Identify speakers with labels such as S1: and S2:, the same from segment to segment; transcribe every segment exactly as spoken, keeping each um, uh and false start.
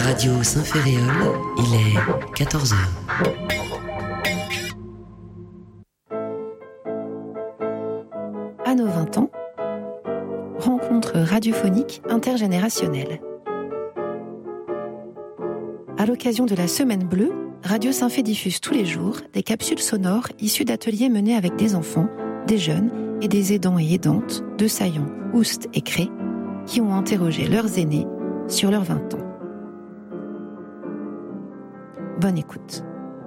S1: Radio Saint-Ferréol, il est quatorze heures.
S2: À nos vingt ans, rencontre radiophonique intergénérationnelle. À l'occasion de la Semaine Bleue, Radio Saint-Fé diffuse tous les jours des capsules sonores issues d'ateliers menés avec des enfants, des jeunes et des aidants et aidantes de Saillon, Oust et Cré qui ont interrogé leurs aînés sur leurs vingt ans. Bonne écoute.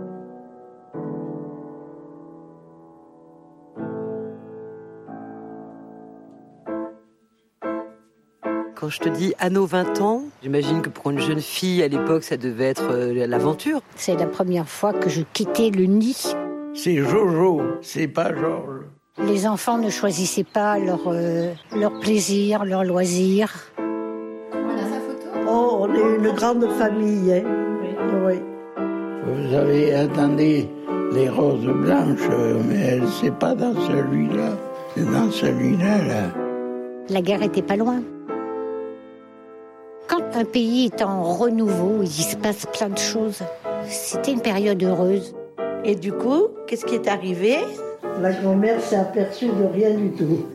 S3: Quand je te dis à nos vingt ans, j'imagine que pour une jeune fille, à l'époque, ça devait être euh, l'aventure.
S4: C'est la première fois que je quittais le nid.
S5: C'est Jojo, c'est pas Georges.
S4: Les enfants ne choisissaient pas leur, euh, leur plaisir, leur loisir.
S6: On a sa photo ?
S7: Oh, on est une grande famille, hein. Oui.
S5: Vous avez attendu les roses blanches, mais c'est pas dans celui-là. C'est dans celui-là, là.
S4: La guerre était pas loin. Quand un pays est en renouveau, il se passe plein de choses. C'était une période heureuse.
S7: Et du coup, qu'est-ce qui est arrivé ? La grand-mère s'est aperçue de rien du tout.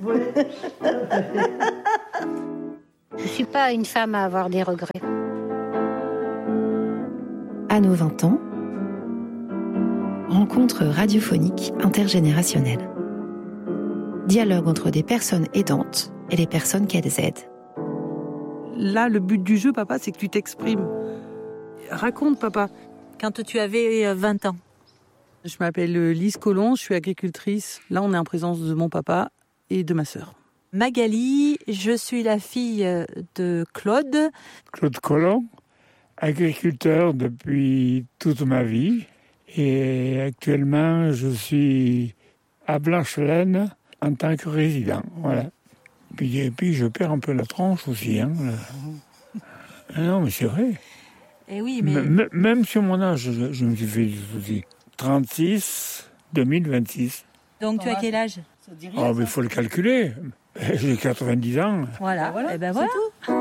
S4: Je suis pas une femme à avoir des regrets.
S2: À nos vingt ans, rencontre radiophonique intergénérationnelle. Dialogue entre des personnes aidantes et les personnes qu'elles aident.
S8: Là, le but du jeu, papa, c'est que tu t'exprimes. Raconte, papa.
S9: Quand tu avais vingt ans.
S8: Je m'appelle Lise Collomb, je suis agricultrice. Là, on est en présence de mon papa et de ma sœur.
S9: Magali, je suis la fille de Claude.
S10: Claude Collomb, agriculteur depuis toute ma vie. Et actuellement, je suis à Blanche-Laine en tant que résident. Voilà. Puis, et puis je perds un peu la tronche aussi. Hein. Non, mais c'est vrai.
S9: Et oui, mais...
S10: M- même sur mon âge, je, je me suis fait des soucis. trente-six, deux mille vingt-six.
S9: Donc tu as quel âge ?
S10: Oh, mais il faut le calculer. J'ai quatre-vingt-dix ans.
S9: Voilà, voilà. Et ben voilà.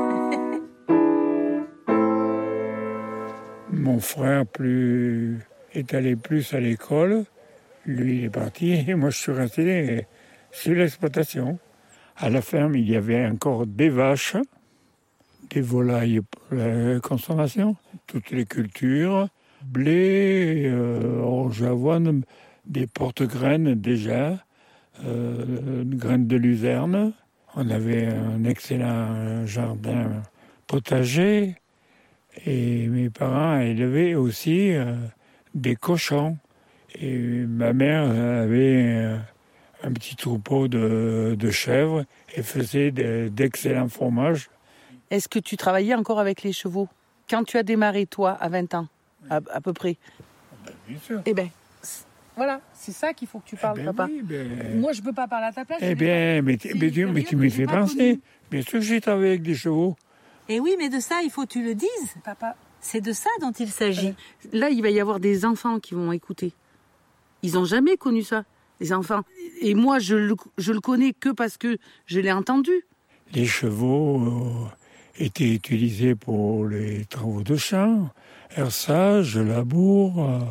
S10: Mon frère plus... est allé plus à l'école. Lui, il est parti. Et moi, je suis resté sur l'exploitation. À la ferme, il y avait encore des vaches, des volailles pour la consommation, toutes les cultures, blé, euh, orge, avoine, des porte-graines déjà, euh, graines de luzerne. On avait un excellent jardin potager et mes parents élevaient aussi euh, des cochons. Et ma mère avait euh, un petit troupeau de, de chèvres et faisait de, d'excellents fromages.
S8: Est-ce que tu travaillais encore avec les chevaux ? Quand tu as démarré, toi, à vingt ans, à, à peu près ?
S10: Ben, bien sûr.
S8: Eh bien, voilà, c'est ça qu'il faut que tu parles,
S10: eh ben,
S8: papa.
S10: Oui, ben...
S8: Moi, je ne peux pas parler à ta place.
S10: Eh bien, mais, mais, tu, mais tu me fais penser. Connu. Bien sûr que j'ai travaillé avec des chevaux.
S9: Et oui, mais de ça, il faut que tu le dises, papa. C'est de ça dont il s'agit.
S8: Là, il va y avoir des enfants qui vont écouter. Ils n'ont jamais connu ça, les enfants. Et moi, je le, je le connais que parce que je l'ai entendu.
S10: Les chevaux euh, étaient utilisés pour les travaux de champ, herçage, labour, euh,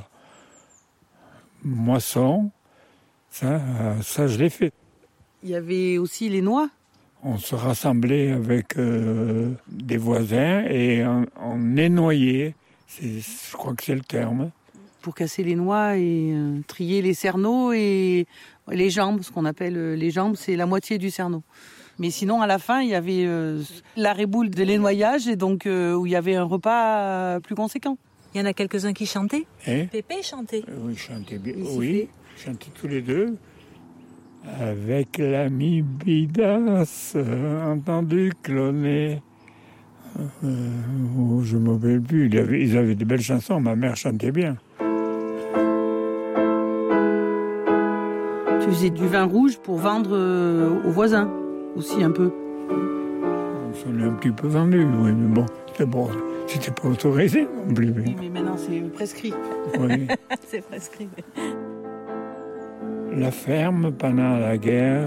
S10: moisson. Ça, ça, je l'ai fait.
S8: Il y avait aussi les noix.
S10: On se rassemblait avec euh, des voisins et on, on énoyait. C'est, je crois que c'est le terme.
S8: Pour casser les noix et euh, trier les cerneaux et les jambes. Ce qu'on appelle euh, les jambes, c'est la moitié du cerneau. Mais sinon, à la fin, il y avait euh, la réboule de l'énoyage et donc euh, où il y avait un repas euh, plus conséquent.
S9: Il y en a quelques-uns qui chantaient.
S10: Hein?
S9: Pépé chantait.
S10: Oui, chantait bien. Oui, chantaient tous les deux. Avec l'ami Bidas, euh, entendu cloner. Euh, oh, je ne me rappelle plus. Ils avaient, ils avaient de belles chansons. Ma mère chantait bien.
S8: Tu faisais du vin rouge pour vendre euh, aux voisins aussi un peu.
S10: On s'en est un petit peu vendu, oui, mais bon, c'était bon. C'était pas autorisé non plus.
S8: Oui, mais maintenant c'est prescrit.
S10: Oui.
S9: C'est prescrit.
S10: La ferme, pendant la guerre,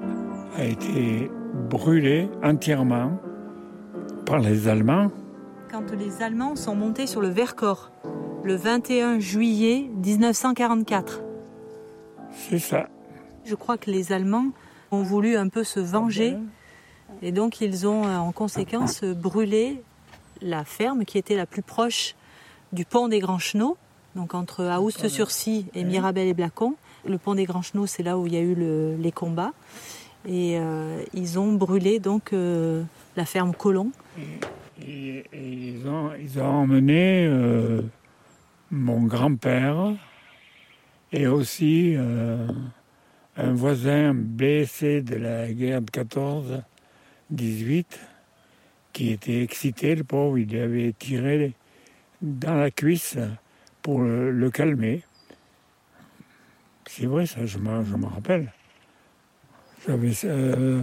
S10: a été brûlée entièrement par les Allemands.
S9: quand les Allemands sont montés sur le Vercors, le vingt et un juillet dix-neuf cent quarante-quatre.
S10: C'est ça.
S9: Je crois que les Allemands ont voulu un peu se venger et donc ils ont en conséquence brûlé la ferme qui était la plus proche du pont des Grands Chenaux, donc entre Aoust-sur-Scie et Mirabel-et-Blacon. Le pont des Grands Chenaux, c'est là où il y a eu le, les combats. Et euh, ils ont brûlé donc euh, la ferme Colomb.
S10: Et, et, et ils, ont, ils ont emmené euh, mon grand-père et aussi euh, un voisin blessé de la guerre de quatorze dix-huit qui était excité, le pauvre, il avait tiré dans la cuisse pour le, le calmer. C'est vrai ça, je me, je me rappelle. J'avais euh,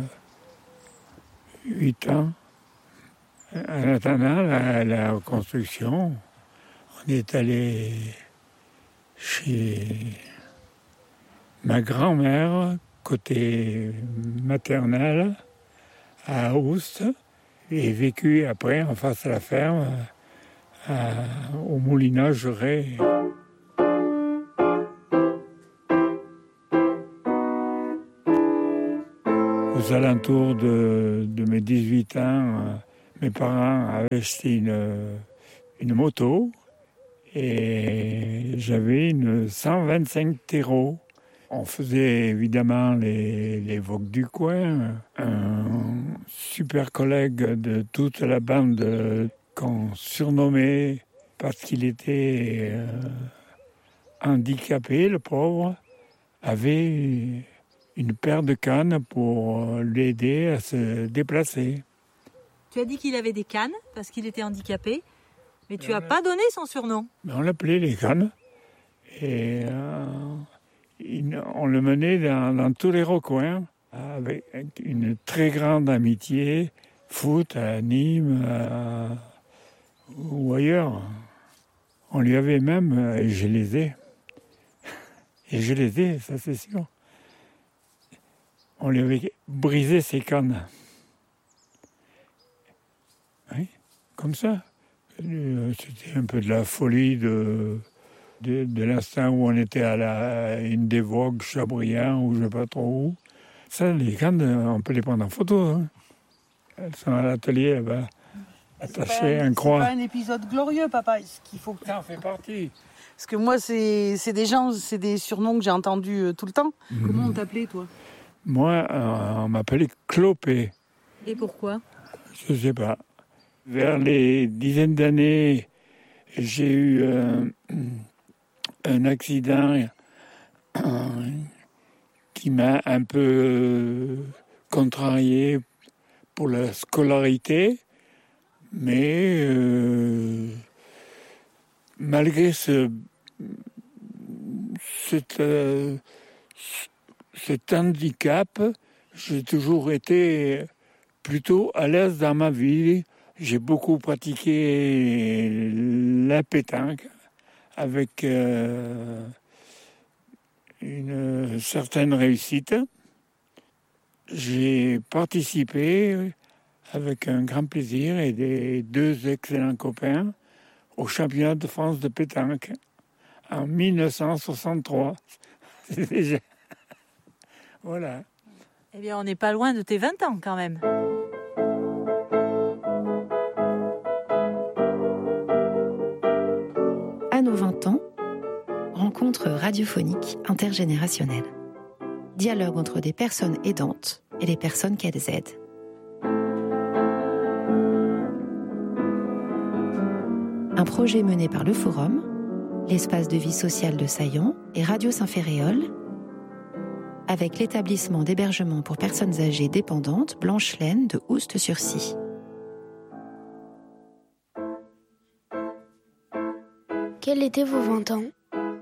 S10: huit ans. En attendant la, la reconstruction, on est allé chez ma grand-mère, côté maternel, à Aoust, et vécu après en face de la ferme, à, au moulinage Ray. Aux alentours de, de mes dix-huit ans, mes parents avaient acheté une, une moto et j'avais une cent vingt-cinq Terreau. On faisait évidemment les, les vogues du coin. Un super collègue de toute la bande qu'on surnommait parce qu'il était euh, handicapé, le pauvre, avait une paire de cannes pour l'aider à se déplacer.
S9: Tu as dit qu'il avait des cannes parce qu'il était handicapé, mais tu n'as euh, pas donné son surnom.
S10: On l'appelait les cannes. Et euh, on le menait dans, dans tous les recoins avec une très grande amitié, foot à Nîmes à, ou ailleurs. On lui avait même, et je les ai, et je les ai, ça c'est sûr. On lui avait brisé ses cannes. Oui, comme ça. C'était un peu de la folie de, de, de l'instant où on était à, la, à une des vogues, Chabriand, ou je ne sais pas trop où. Ça, les cannes, on peut les prendre en photo. Hein. Elles sont à l'atelier là-bas, attachées à un croix.
S8: C'est pas un épisode glorieux, papa. Ce qu'il faut que
S10: ça en fait partie.
S8: Parce que moi, c'est, c'est des gens, c'est des surnoms que j'ai entendus euh, tout le temps. Mmh. Comment on t'appelait, toi ?
S10: Moi, euh, on m'appelait Clopé.
S9: Et pourquoi ?
S10: Je ne sais pas. Vers les dizaines d'années, j'ai eu euh, un accident euh, qui m'a un peu euh, contrarié pour la scolarité, mais euh, malgré ce, cet, euh, cet handicap, j'ai toujours été plutôt à l'aise dans ma vie. J'ai beaucoup pratiqué la pétanque avec euh, une certaine réussite. J'ai participé avec un grand plaisir et des deux excellents copains au championnat de France de pétanque en dix-neuf cent soixante-trois. C'est déjà... Voilà.
S9: Eh bien, on n'est pas loin de tes vingt ans quand même.
S2: À nos vingt ans, rencontre radiophonique intergénérationnelle. Dialogue entre des personnes aidantes et les personnes qu'elles aident. Un projet mené par le Forum, l'espace de vie sociale de Saillant et Radio Saint-Ferréol, avec l'établissement d'hébergement pour personnes âgées dépendantes Blanche-Laine de Oust-sur-Scie.
S11: Quels étaient vos vingt ans ?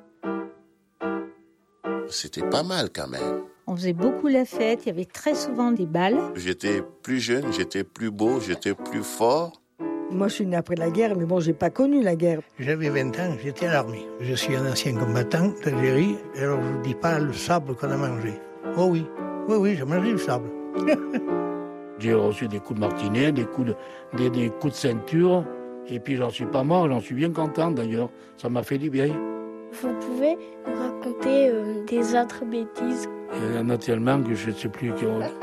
S12: C'était pas mal quand même.
S4: On faisait beaucoup la fête, il y avait très souvent des balles.
S12: J'étais plus jeune, j'étais plus beau, j'étais plus fort.
S7: Moi, je suis né après la guerre, mais bon, j'ai pas connu la guerre.
S5: J'avais vingt ans, j'étais à l'armée. Je suis un ancien combattant d'Algérie, et alors je vous dis pas le sable qu'on a mangé. Oh oui, oui, oui, j'ai mangé le sable.
S13: J'ai reçu des coups de martinet, des coups de, des, des coups de ceinture, Et puis j'en suis pas mort, j'en suis bien content d'ailleurs. Ça m'a fait du bien.
S11: Vous pouvez nous raconter euh, des autres bêtises?
S13: Il y en a tellement que je ne sais plus.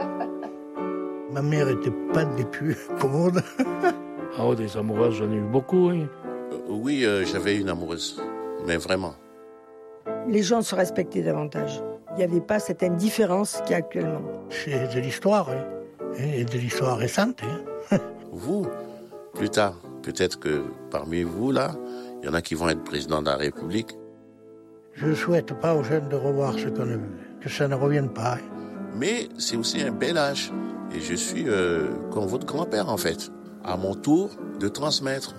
S5: Ma mère était pas des plus commodes.
S13: Ah oh, des amoureuses, j'en ai eu beaucoup, oui.
S12: Euh, oui, euh, j'avais une amoureuse, mais vraiment.
S14: Les gens se respectaient davantage. Il n'y avait pas cette indifférence qu'il y a actuellement.
S5: C'est de l'histoire, hein. Et de l'histoire récente. Hein.
S12: Vous, plus tard, peut-être que parmi vous, là, il y en a qui vont être président de la République.
S5: Je ne souhaite pas aux jeunes de revoir ce qu'on a vu, que ça ne revienne pas.
S12: Mais c'est aussi un bel âge. Et je suis euh, comme votre grand-père, en fait. À mon tour de transmettre.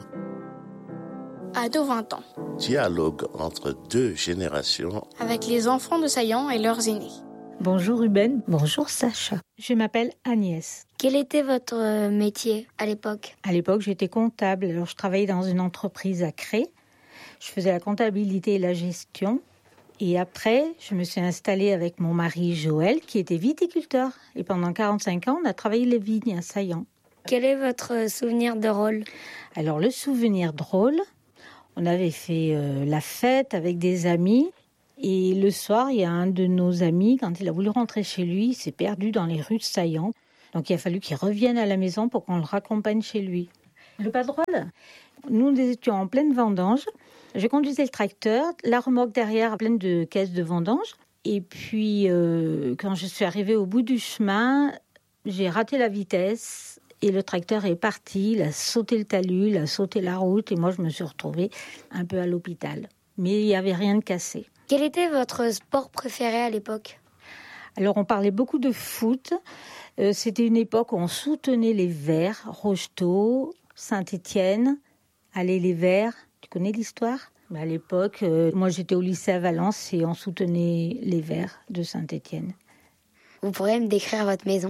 S11: Ado vingt ans.
S12: Dialogue entre deux générations.
S11: Avec les enfants de Saillant et leurs aînés.
S15: Bonjour Ruben.
S4: Bonjour Sacha.
S15: Je m'appelle Agnès.
S11: Quel était votre métier à l'époque?
S15: À l'époque, j'étais comptable. Alors, je travaillais dans une entreprise à Cré. Je faisais la comptabilité et la gestion. Et après, je me suis installée avec mon mari Joël, qui était viticulteur. Et pendant quarante-cinq ans, on a travaillé les vignes à Saillant.
S11: Quel est votre souvenir de drôle?
S15: Alors, le souvenir drôle, on avait fait euh, la fête avec des amis. Et le soir, il y a un de nos amis, quand il a voulu rentrer chez lui, il s'est perdu dans les rues de Saillant. Donc, il a fallu qu'il revienne à la maison pour qu'on le raccompagne chez lui. Le pas drôle, nous étions en pleine vendange. Je conduisais le tracteur, la remorque derrière pleine de caisses de vendange. Et puis, euh, quand je suis arrivée au bout du chemin, j'ai raté la vitesse et le tracteur est parti. Il a sauté le talus, il a sauté la route et moi, je me suis retrouvée un peu à l'hôpital. Mais il n'y avait rien de cassé.
S11: Quel était votre sport préféré à l'époque?
S15: Alors, on parlait beaucoup de foot. Euh, c'était une époque où on soutenait les Verts, Rocheteau, Saint-Étienne, Allez les Verts. Tu connais l'histoire? À l'époque, euh, moi j'étais au lycée à Valence et on soutenait les Verts de Saint-Étienne.
S11: Vous pourriez me décrire votre maison?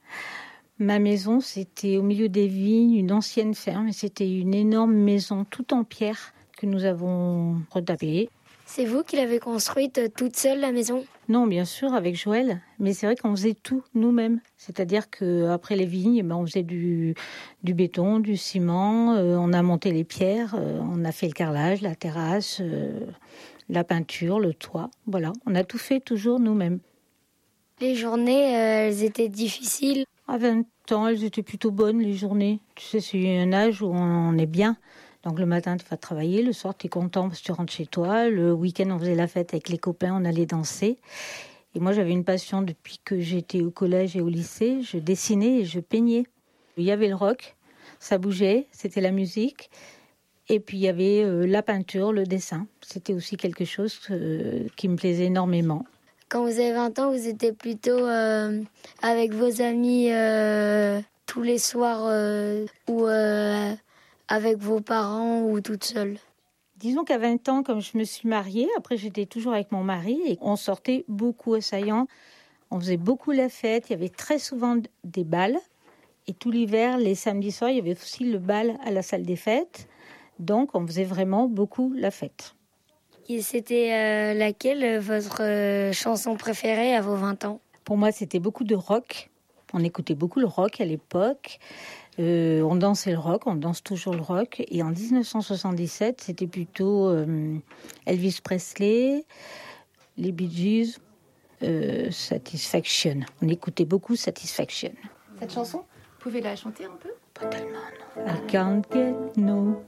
S15: Ma maison, c'était au milieu des vignes, une ancienne ferme. Et c'était une énorme maison toute en pierre que nous avons retapée.
S11: C'est vous qui l'avez construite toute seule, la maison?
S15: Non, bien sûr, avec Joël. Mais c'est vrai qu'on faisait tout nous-mêmes. C'est-à-dire qu'après les vignes, ben, on faisait du, du béton, du ciment, euh, on a monté les pierres, euh, on a fait le carrelage, la terrasse, euh, la peinture, le toit. Voilà, on a tout fait toujours nous-mêmes.
S11: Les journées, euh, elles étaient difficiles?
S15: À vingt ans, elles étaient plutôt bonnes, les journées. Tu sais, c'est un âge où on est bien. Donc le matin, tu vas travailler, le soir, tu es content parce que tu rentres chez toi. Le week-end, on faisait la fête avec les copains, on allait danser. Et moi, j'avais une passion depuis que j'étais au collège et au lycée. Je dessinais et je peignais. Il y avait le rock, ça bougeait, c'était la musique. Et puis, il y avait euh, la peinture, le dessin. C'était aussi quelque chose euh, qui me plaisait énormément.
S11: Quand vous avez vingt ans, vous étiez plutôt euh, avec vos amis euh, tous les soirs euh, ou... Euh avec vos parents ou toute seule?
S15: Disons qu'à vingt ans, comme je me suis mariée, après j'étais toujours avec mon mari et on sortait beaucoup à Saillant. On faisait beaucoup la fête, il y avait très souvent des bals. Et tout l'hiver, les samedis soirs, il y avait aussi le bal à la salle des fêtes. Donc on faisait vraiment beaucoup la fête.
S11: Et c'était euh, laquelle votre euh, chanson préférée à vos vingt ans?
S15: Pour moi, c'était beaucoup de rock. On écoutait beaucoup le rock à l'époque. Euh, on dansait le rock, on danse toujours le rock. Et en dix-neuf cent soixante-dix-sept, c'était plutôt euh, Elvis Presley, les Bee Gees, euh, Satisfaction. On écoutait beaucoup Satisfaction.
S6: Cette chanson, vous pouvez la chanter un peu?
S15: Pas tellement, non. I can't get no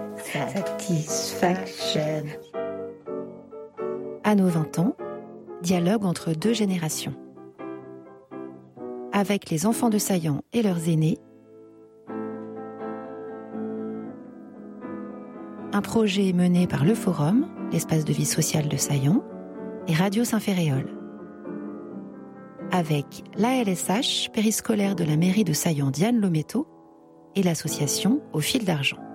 S15: satisfaction.
S2: À nos vingt ans, dialogue entre deux générations. Avec les enfants de Saillant et leurs aînés, un projet mené par le Forum, l'espace de vie sociale de Saillant, et Radio Saint-Ferréol. Avec l'A L S H, périscolaire de la mairie de Saillant Diane Lométo, et l'association Au fil d'argent.